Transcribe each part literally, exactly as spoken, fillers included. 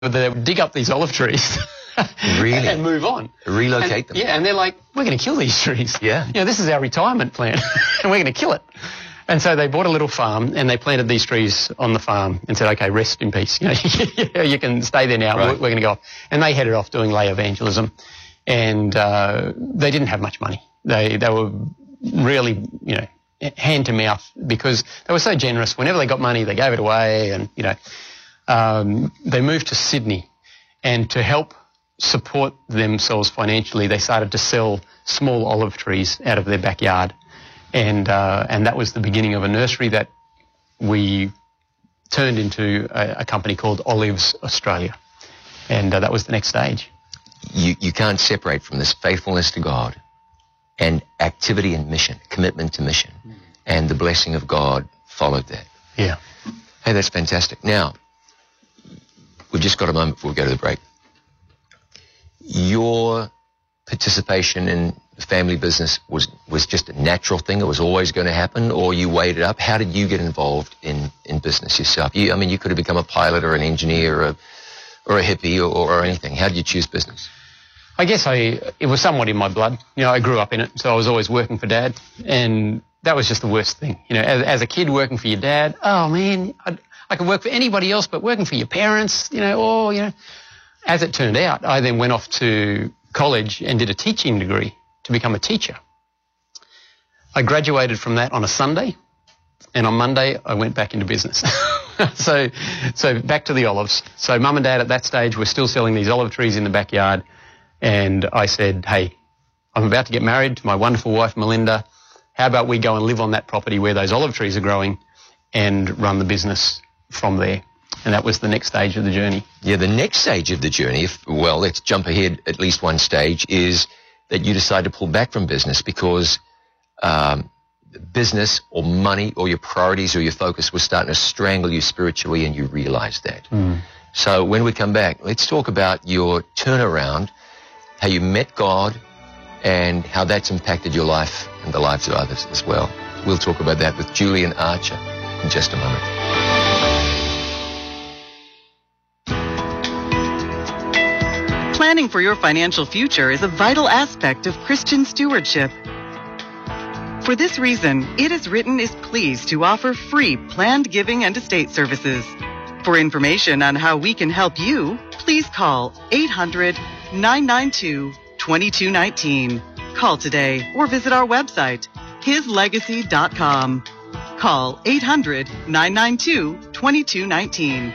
they would dig up these olive trees really? and move on. Relocate and, them. Yeah, and they're like, we're going to kill these trees. Yeah. You know, this is our retirement plan, and we're going to kill it. And so they bought a little farm, and they planted these trees on the farm and said, okay, rest in peace. You know, you can stay there now. Right. We're, we're going to go off. And they headed off doing lay evangelism, and uh, they didn't have much money. They they were really, you know, hand to mouth, because they were so generous. Whenever they got money, they gave it away, and, you know, um, they moved to Sydney, and to help support themselves financially, they started to sell small olive trees out of their backyard. And uh, and that was the beginning of a nursery that we turned into a, a company called Olives Australia. And uh, that was the next stage. You, you can't separate from this faithfulness to God and activity and mission, commitment to mission. Mm. And the blessing of God followed that. Yeah. Hey, that's fantastic. Now, we've just got a moment before we go to the break. Your participation in the family business was, was just a natural thing? It was always going to happen, or you weighed it up? How did you get involved in, in business yourself? You, I mean, you could have become a pilot or an engineer or a, or a hippie or, or anything. How did you choose business? I guess I it was somewhat in my blood. You know, I grew up in it, so I was always working for Dad, and that was just the worst thing. You know, as, as a kid working for your dad, oh, man, I'd, I could work for anybody else, but working for your parents, you know, oh, you know. As it turned out, I then went off to college and did a teaching degree to become a teacher. I graduated from that on a Sunday, and on Monday I went back into business. so so back to the olives. So Mum and Dad at that stage were still selling these olive trees in the backyard, and I said, hey, I'm about to get married to my wonderful wife Melinda. How about we go and live on that property where those olive trees are growing and run the business from there? And that was the next stage of the journey. Yeah, the next stage of the journey, if, well, let's jump ahead at least one stage, is that you decide to pull back from business because um, business or money or your priorities or your focus was starting to strangle you spiritually, and you realized that. Mm. So when we come back, let's talk about your turnaround, how you met God, and how that's impacted your life and the lives of others as well. We'll talk about that with Julian Archer in just a moment. Planning for your financial future is a vital aspect of Christian stewardship. For this reason, It Is Written is pleased to offer free planned giving and estate services. For information on how we can help you, please call eight hundred, nine nine two, two two one nine. Call today or visit our website, his legacy dot com. Call eight hundred, nine nine two, two two one nine.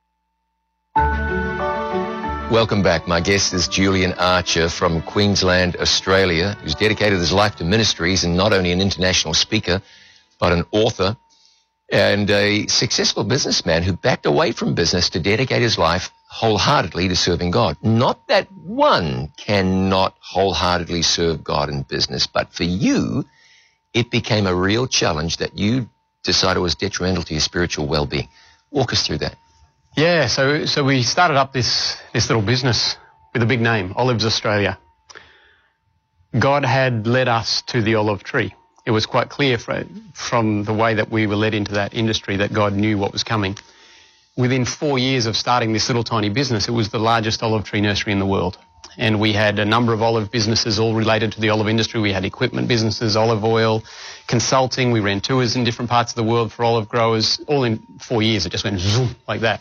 Welcome back. My guest is Julian Archer from Queensland, Australia, who's dedicated his life to ministries and not only an international speaker, but an author and a successful businessman who backed away from business to dedicate his life wholeheartedly to serving God. Not that one cannot wholeheartedly serve God in business, but for you, it became a real challenge that you decided was detrimental to your spiritual well-being. Walk us through that. Yeah, so so we started up this, this little business with a big name, Olives Australia. God had led us to the olive tree. It was quite clear from, from the way that we were led into that industry that God knew what was coming. Within four years of starting this little tiny business, it was the largest olive tree nursery in the world. And we had a number of olive businesses all related to the olive industry. We had equipment businesses, olive oil, consulting. We ran tours in different parts of the world for olive growers. All in four years, it just went zoom like that.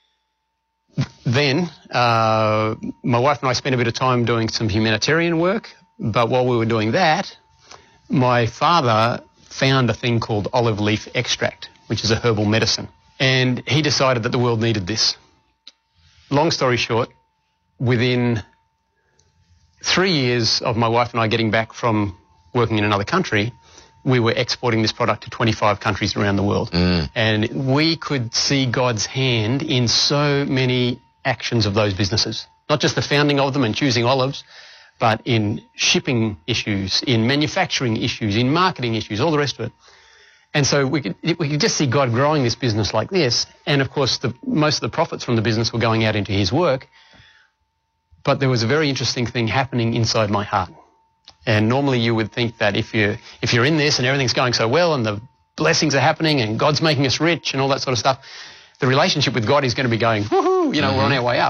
Then uh, my wife and I spent a bit of time doing some humanitarian work, but while we were doing that, my father found a thing called olive leaf extract, which is a herbal medicine, and he decided that the world needed this. Long story short, within three years of my wife and I getting back from working in another country, we were exporting this product to twenty-five countries around the world. Mm. And we could see God's hand in so many actions of those businesses. Not just the founding of them and choosing olives, but in shipping issues, in manufacturing issues, in marketing issues, all the rest of it. And so we could, we could just see God growing this business like this. And, of course, the, most of the profits from the business were going out into his work. But there was a very interesting thing happening inside my heart. And normally you would think that if you're, if you're in this and everything's going so well and the blessings are happening and God's making us rich and all that sort of stuff, the relationship with God is going to be going, woohoo, woo, you know, mm-hmm. we're on our way up.